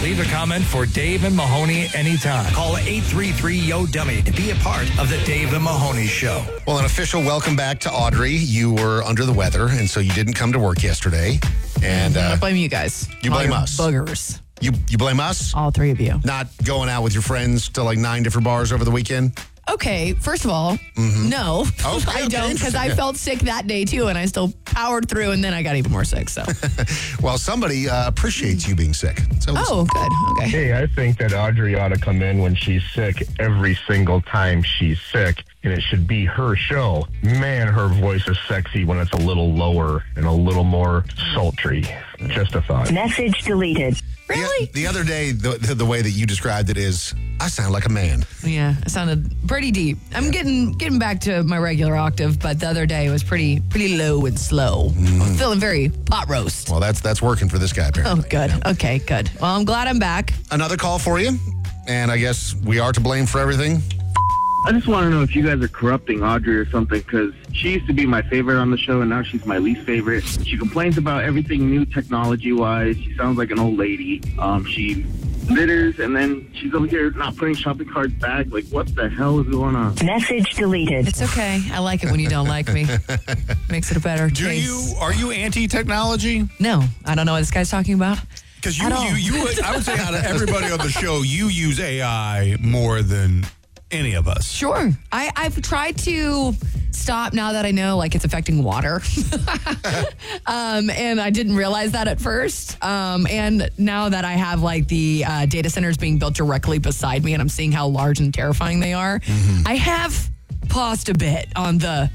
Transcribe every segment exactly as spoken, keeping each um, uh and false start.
Leave a comment for Dave and Mahoney anytime. Call eight three three, Y O, dummy to be a part of the Dave and Mahoney Show. Well, an official welcome back to Audrey. You were under the weather, and so you didn't come to work yesterday. And uh, I blame you guys. You All blame your us. Boogers. You you blame us? All three of you. Not going out with your friends to like nine different bars over the weekend? Okay, first of all, mm-hmm. no, okay, I okay, don't, because I felt sick that day too, and I still powered through, and then I got even more sick. So, well, somebody uh, appreciates you being sick. So oh, good, okay. Hey, I think that Audrey ought to come in when she's sick every single time she's sick, and it should be her show. Man, her voice is sexy when it's a little lower and a little more sultry. Just a thought. Message deleted. Really? The, the other day, the, the the way that you described it is, I sound like a man. Yeah, it sounded pretty deep. I'm getting getting back to my regular octave, but the other day it was pretty pretty low and slow. Mm. I'm feeling very pot roast. Well, that's that's working for this guy, apparently. Oh, good. Yeah. Okay, good. Well, I'm glad I'm back. Another call for you, and I guess we are to blame for everything. I just want to know if you guys are corrupting Audrey or something, because she used to be my favorite on the show, and now she's my least favorite. She complains about everything new technology-wise. She sounds like an old lady. Um, she litters, and then she's over here not putting shopping carts back. Like, what the hell is going on? Message deleted. It's okay. I like it when you don't like me. Makes it a better Do taste. you, are you anti-technology? No, I don't know what this guy's talking about. Because you, you, you would, I would say out of everybody on the show, you use A I more than any of us. Sure. I, I've tried to stop now that I know like it's affecting water. um, and I didn't realize that at first. Um, and now that I have like the uh, data centers being built directly beside me and I'm seeing how large and terrifying they are, mm-hmm. I have paused a bit on the,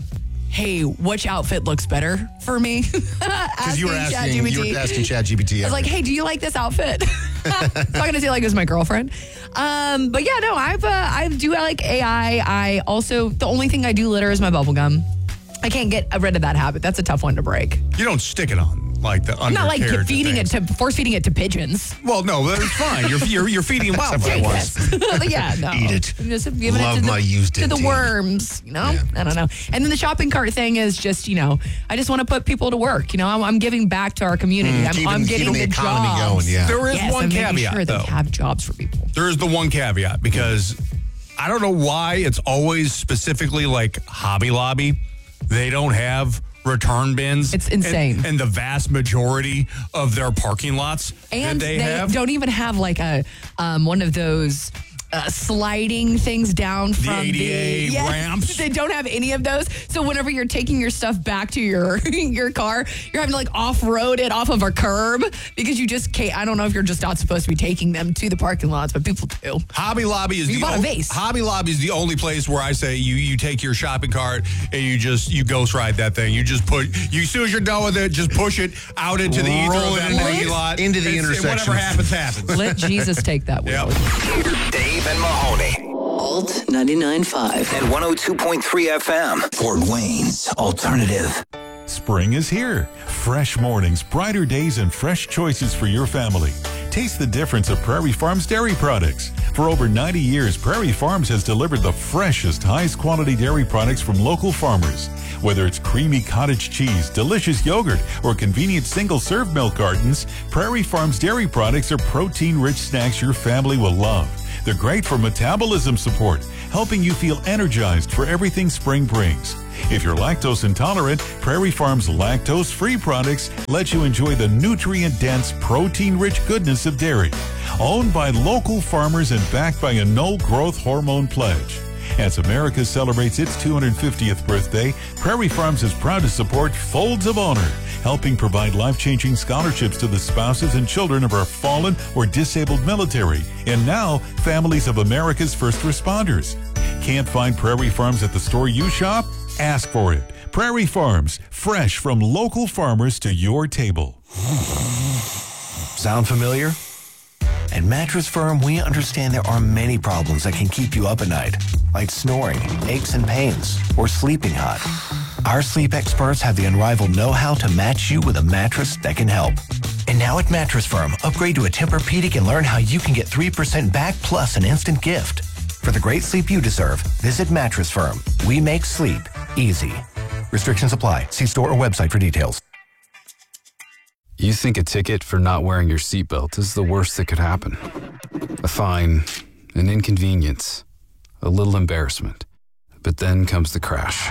hey, which outfit looks better for me? Because you were asking, you were asking ChatGPT. I was like, hey, do you like this outfit? I'm not gonna say like it was my girlfriend, um, but yeah, no, I've uh, I do like A I. I also the only thing I do litter is my bubble gum. I can't get rid of that habit. That's a tough one to break. You don't stick it on like the I'm not like undercarriage feeding of it to force feeding it to pigeons. Well, no, that's fine. You're you're, you're feeding wildflowers. Yes. yeah, no. Eat it. Just giving Love it to my the, used to the indeed. worms. You know, yeah. I don't know. And then the shopping cart thing is just you know, I just want to put people to work. You know, I'm, I'm giving back to our community. Mm, I'm, keeping, I'm getting keeping the, the economy jobs. going. Yeah. There is yes, one I'm making caveat sure though. They have jobs for people. There is the one caveat because I don't know why it's always specifically like Hobby Lobby. They don't have return bins. It's insane. And, and the vast majority of their parking lots and that they, they have don't even have like a um, one of those uh, sliding things down the from A D A the yes, ramps. They don't have any of those. So whenever you're taking your stuff back to your your car, you're having to like off-road it off of a curb because you just can't. I don't know if you're just not supposed to be taking them to the parking lots, but people do. Hobby Lobby is You the bought a only, vase. Hobby Lobby is the only place where I say you you take your shopping cart and you just you ghost ride that thing. You just put you as soon as you're done with it, just push it out into the ether Roll of it that into parking the- lot into the and- and intersection. whatever happens, happens. Let Jesus take that wheel. Yep. Dave and Mahoney. Alt ninety-nine point five And one oh two point three F M. Fort Wayne's Alternative. Spring is here. Fresh mornings, brighter days, and fresh choices for your family. Taste the difference of Prairie Farms dairy products. For over ninety years, Prairie Farms has delivered the freshest, highest quality dairy products from local farmers. Whether it's creamy cottage cheese, delicious yogurt, or convenient single-serve milk cartons, Prairie Farms dairy products are protein-rich snacks your family will love. They're great for metabolism support, helping you feel energized for everything spring brings. If you're lactose intolerant, Prairie Farms lactose-free products let you enjoy the nutrient-dense, protein-rich goodness of dairy. Owned by local farmers and backed by a no growth hormone pledge. As America celebrates its two hundred fiftieth birthday, Prairie Farms is proud to support Folds of Honor, helping provide life-changing scholarships to the spouses and children of our fallen or disabled military, and now families of America's first responders. Can't find Prairie Farms at the store you shop? Ask for it. Prairie Farms, fresh from local farmers to your table. Sound familiar? At Mattress Firm, we understand there are many problems that can keep you up at night, like snoring, aches and pains, or sleeping hot. Our sleep experts have the unrivaled know-how to match you with a mattress that can help. And now at Mattress Firm, upgrade to a Tempur-Pedic and learn how you can get three percent back plus an instant gift. For the great sleep you deserve, visit Mattress Firm. We make sleep easy. Restrictions apply. See store or website for details. You think a ticket for not wearing your seatbelt is the worst that could happen. A fine, an inconvenience, a little embarrassment. But then comes the crash.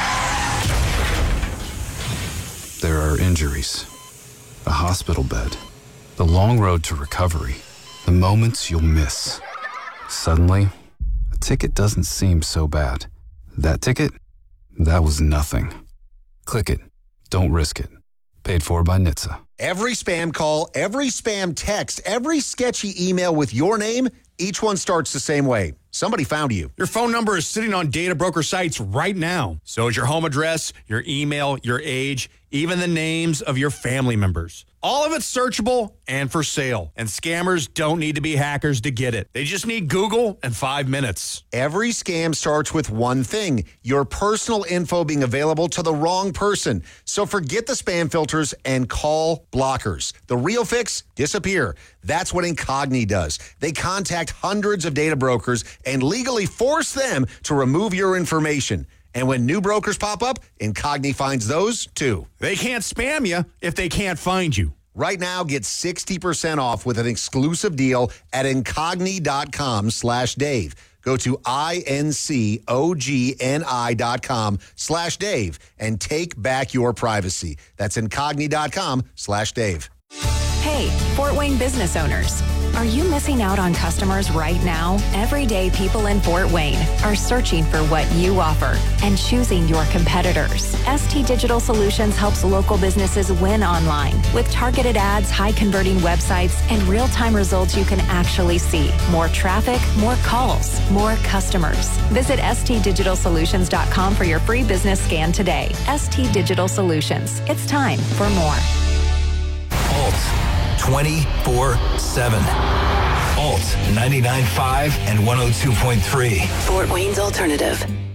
There are injuries, a hospital bed, the long road to recovery, the moments you'll miss. Suddenly, a ticket doesn't seem so bad. That ticket? That was nothing. Click it. Don't risk it. Paid for by N H T S A. Every spam call, every spam text, every sketchy email with your name, each one starts the same way. Somebody found you. Your phone number is sitting on data broker sites right now. So is your home address, your email, your age, even the names of your family members. All of it's searchable and for sale. And scammers don't need to be hackers to get it. They just need Google and five minutes. Every scam starts with one thing, your personal info being available to the wrong person. So forget the spam filters and call blockers. The real fix, disappear. That's what Incogni does. They contact hundreds of data brokers and legally force them to remove your information. And when new brokers pop up, Incogni finds those too. They can't spam you if they can't find you. Right now, get sixty percent off with an exclusive deal at Incogni.com slash Dave. Go to I-N-C-O-G-N-I dot com slash Dave and take back your privacy. That's Incogni.com slash Dave. Hey, Fort Wayne business owners. Are you missing out on customers right now? Everyday people in Fort Wayne are searching for what you offer and choosing your competitors. S T Digital Solutions helps local businesses win online with targeted ads, high-converting websites, and real-time results you can actually see. More traffic, more calls, more customers. Visit S T digital solutions dot com for your free business scan today. S T Digital Solutions. It's time for more. Alt twenty-four seven. Alt ninety-nine point five and one oh two point three. Fort Wayne's Alternative.